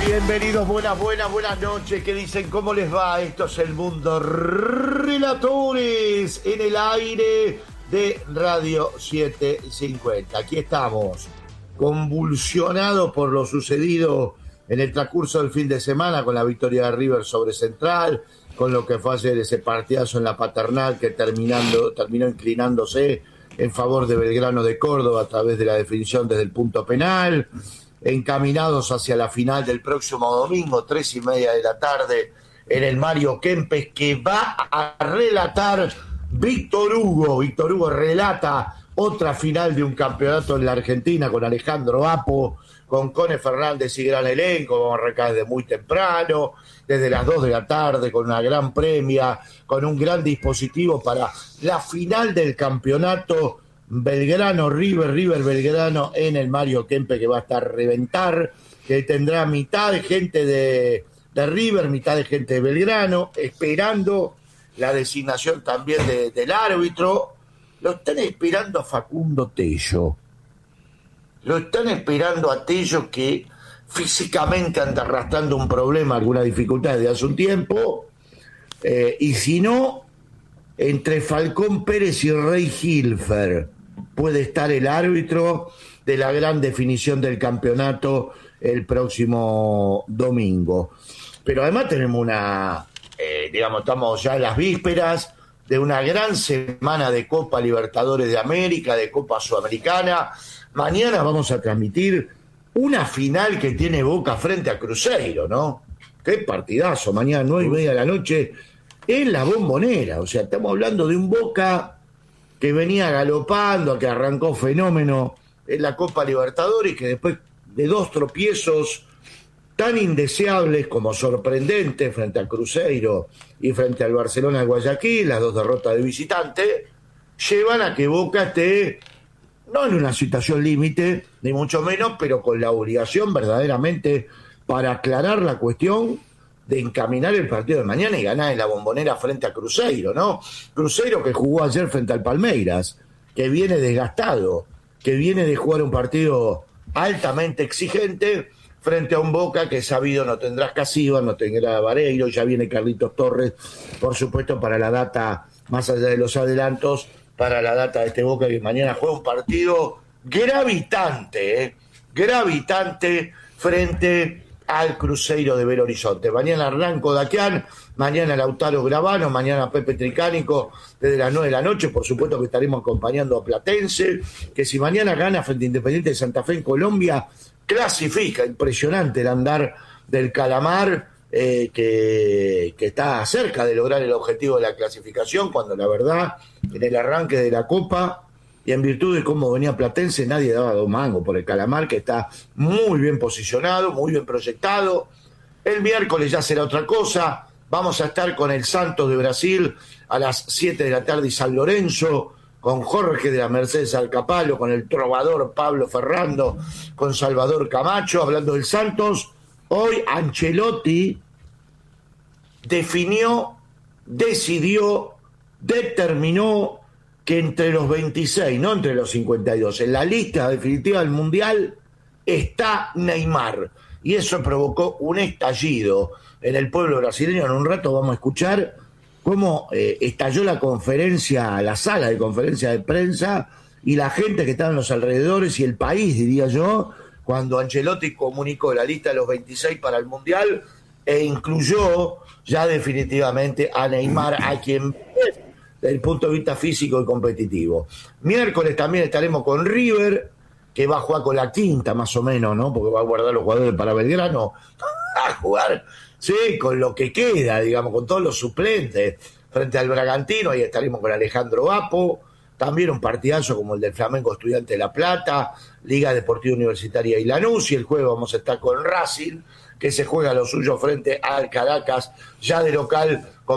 Bienvenidos, buenas noches. ¿Qué dicen? ¿Cómo les va? Esto es el Mundo Relatores en el aire de Radio 750. Aquí estamos, convulsionados por lo sucedido en el transcurso del fin de semana con la victoria de River sobre Central, con lo que fue ayer ese partidazo en la Paternal que terminó inclinándose en favor de Belgrano de Córdoba a través de la definición desde el punto penal. Encaminados hacia la final del próximo domingo, 3:30 de la tarde, en el Mario Kempes, que va a relatar Víctor Hugo. Víctor Hugo relata otra final de un campeonato en la Argentina con Alejandro Apo, con Cone Fernández y gran elenco. Vamos a arrancar desde muy temprano, desde las 2 de la tarde, con una gran premia, con un gran dispositivo para la final del campeonato Belgrano, River Belgrano en el Mario Kempes, que va a estar a reventar, que tendrá mitad de gente de River, mitad de gente de Belgrano, esperando la designación también del árbitro. Lo están esperando a Facundo Tello. Lo están esperando a Tello, que físicamente anda arrastrando un problema, alguna dificultad desde hace un tiempo. Y si no, entre Falcón Pérez y Rey Hilfer puede estar el árbitro de la gran definición del campeonato el próximo domingo. Pero además tenemos estamos ya en las vísperas de una gran semana de Copa Libertadores de América, de Copa Sudamericana. Mañana vamos a transmitir una final que tiene Boca frente a Cruzeiro, ¿no? Qué partidazo, mañana 9:30 de la noche en la Bombonera. O sea, estamos hablando de un Boca que venía galopando, que arrancó fenómeno en la Copa Libertadores, que después de dos tropiezos tan indeseables como sorprendentes frente al Cruzeiro y frente al Barcelona de Guayaquil, las dos derrotas de visitante, llevan a que Boca esté no en una situación límite, ni mucho menos, pero con la obligación verdaderamente para aclarar la cuestión de encaminar el partido de mañana y ganar en la Bombonera frente a Cruzeiro, ¿no? Cruzeiro que jugó ayer frente al Palmeiras, que viene desgastado, que viene de jugar un partido altamente exigente frente a un Boca que sabido no tendrá Casiva, no tendrá Vareiro, ya viene Carlitos Torres, por supuesto, para la data, más allá de los adelantos, para la data de este Boca que mañana juega un partido gravitante frente al Cruzeiro de Belo Horizonte. Mañana Arranco Daquián, mañana Lautaro Gravano, mañana Pepe Tricánico desde las 9 de la noche. Por supuesto que estaremos acompañando a Platense, que si mañana gana frente a Independiente de Santa Fe en Colombia, clasifica. Impresionante el andar del Calamar, que está cerca de lograr el objetivo de la clasificación, cuando la verdad en el arranque de la Copa y en virtud de cómo venía Platense, nadie daba dos mangos por el Calamar, que está muy bien posicionado, muy bien proyectado. El miércoles ya será otra cosa. Vamos a estar con el Santos de Brasil a las 7 de la tarde y San Lorenzo, con Jorge de la Mercedes Alcapalo, con el trovador Pablo Ferrando, con Salvador Camacho, hablando del Santos. Hoy Ancelotti determinó que entre los 26, no entre los 52, en la lista definitiva del Mundial está Neymar. Y eso provocó un estallido en el pueblo brasileño. En un rato vamos a escuchar cómo estalló la sala de conferencia de prensa y la gente que estaba en los alrededores y el país, diría yo, cuando Ancelotti comunicó la lista de los 26 para el Mundial e incluyó ya definitivamente a Neymar, a quien desde el punto de vista físico y competitivo. Miércoles también estaremos con River, que va a jugar con la quinta más o menos, ¿no? Porque va a guardar los jugadores para Belgrano, a jugar, sí, con lo que queda, digamos, con todos los suplentes, frente al Bragantino. Ahí estaremos con Alejandro Apo, también un partidazo como el del Flamengo Estudiante de La Plata, Liga Deportiva Universitaria y Lanús, y el jueves vamos a estar con Racing, que se juega lo suyo frente al Caracas, ya de local, con